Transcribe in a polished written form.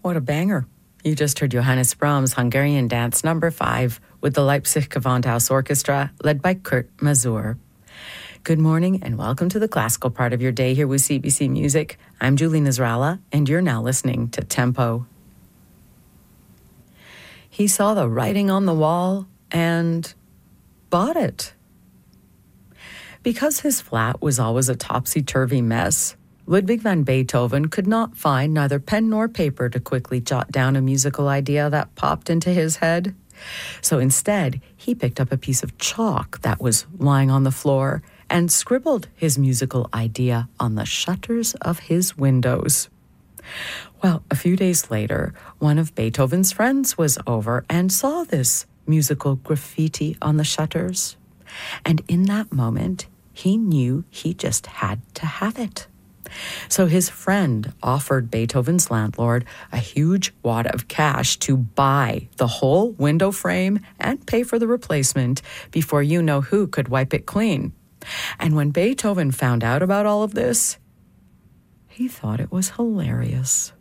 What a banger. You just heard Johannes Brahms' Hungarian Dance No. 5 with the Leipzig Gewandhaus Orchestra, led by Kurt Masur. Good morning and welcome to the classical part of your day here with CBC Music. I'm Julie Nasrallah, and you're now listening to Tempo. He saw the writing on the wall and bought it. Because his flat was always a topsy-turvy mess, Ludwig van Beethoven could not find neither pen nor paper to quickly jot down a musical idea that popped into his head. So instead, he picked up a piece of chalk that was lying on the floor and scribbled his musical idea on the shutters of his windows. Well, a few days later, one of Beethoven's friends was over and saw this musical graffiti on the shutters. And in that moment, he knew he just had to have it. So his friend offered Beethoven's landlord a huge wad of cash to buy the whole window frame and pay for the replacement before you know who could wipe it clean. And when Beethoven found out about all of this, he thought it was hilarious.